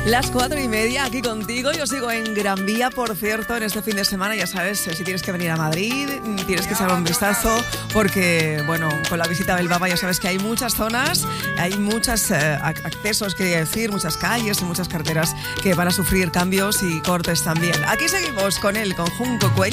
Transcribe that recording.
Las 4:30 aquí contigo. Yo sigo en Gran Vía, por cierto, en este fin de semana. Ya sabes, si tienes que venir a Madrid, tienes que echar un vistazo, porque, bueno, con la visita del Papa ya sabes que hay muchas zonas, hay muchos accesos, quería decir, muchas calles y muchas carreteras que van a sufrir cambios y cortes también. Aquí seguimos con él, con Junco Cuellar.